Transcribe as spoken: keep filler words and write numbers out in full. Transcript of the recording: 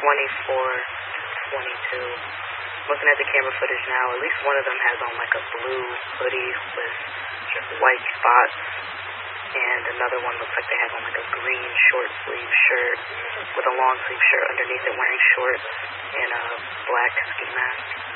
twenty-four, twenty-two. Looking at the camera footage now, at least one of them has on like a blue hoodie with just white spots, and another one looks like they have on like a green short sleeve shirt with a long sleeve shirt underneath it, wearing shorts and a black ski mask.